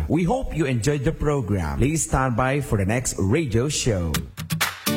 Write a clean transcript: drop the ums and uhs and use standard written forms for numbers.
We hope you enjoyed the program. Please stand by for the next radio show.